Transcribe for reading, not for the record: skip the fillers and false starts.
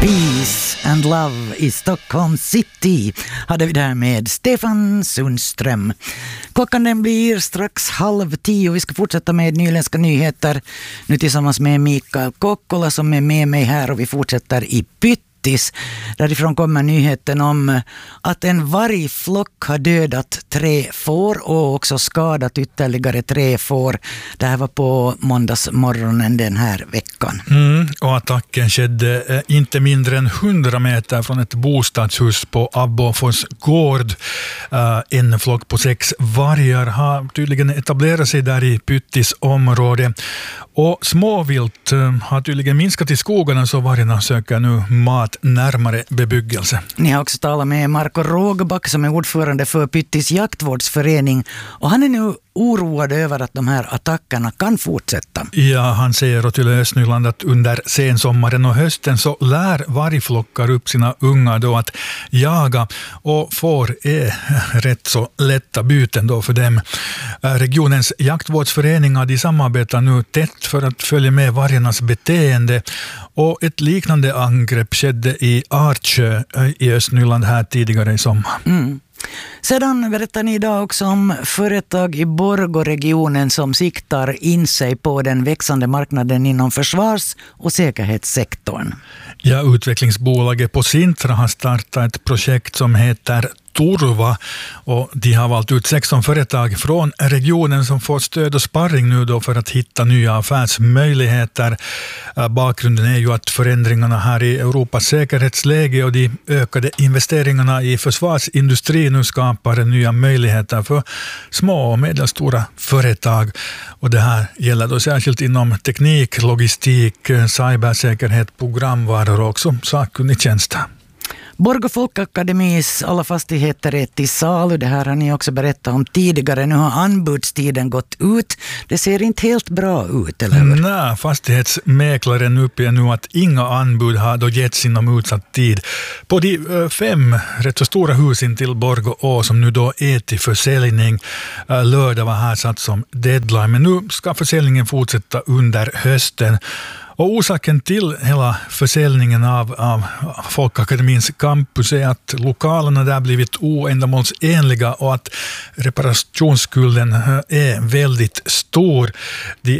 Peace and Love i Stockholm City hade vi där med Stefan Sundström. Klockan den blir strax 9:30. Vi ska fortsätta med nyländska nyheter nu tillsammans med Mikael Kokkola som är med mig här, och vi fortsätter i Pyttis. Därifrån kommer nyheten om att en vargflock har dödat 3 får och också skadat ytterligare 3 får. Det här var på måndagsmorgonen den här veckan. Och attacken skedde inte mindre än 100 meter från ett bostadshus på Abbofors gård. En flock på 6 vargar har tydligen etablerat sig där i Pyttis område. Och småvilt har tydligen minskat i skogarna, så vargarna söker nu mat närmare bebyggelse. Ni har också talat med Marko Rågback som är ordförande för Pyttis jaktvårdsförening, och han är nu oroad över att de här attackerna kan fortsätta. Ja, han säger till Östnyland att under sensommaren och hösten så lär vargflockar upp sina unga då att jaga, och får är rätt så lätta byten då för dem. Regionens jaktvårdsföreningar de samarbetar nu tätt för att följa med vargarnas beteende, och ett liknande angrepp skedde i Artsjö i Östnyland här tidigare i sommar. Sedan berättar ni idag också om företag i Borgå-regionen som siktar in sig på den växande marknaden inom försvars- och säkerhetssektorn. Ja, utvecklingsbolaget på Sintra har startat ett projekt som heter Turva, och de har valt ut 16 företag från regionen som får stöd och sparring nu då för att hitta nya affärsmöjligheter. Bakgrunden är ju att förändringarna här i Europas säkerhetsläge och de ökade investeringarna i försvarsindustrin nu skapar nya möjligheter för små och medelstora företag. Och det här gäller då särskilt inom teknik, logistik, cybersäkerhet, programvaror och också sakkunnig tjänster. Borgå Folkakademis alla fastigheter är till salu. Det här har ni också berättat om tidigare. Nu har anbudstiden gått ut. Det ser inte helt bra ut, eller hur? Nej, fastighetsmäklaren uppger nu att inga anbud har då getts inom utsatt tid. På de 5 rätt så stora husen till Borgå Å som nu då är till försäljning. Lördag var här satt som deadline, men nu ska försäljningen fortsätta under hösten. Och orsaken till hela försäljningen av Folkakademins campus är att lokalerna där blivit oändamålsenliga och att reparationsskulden är väldigt stor. De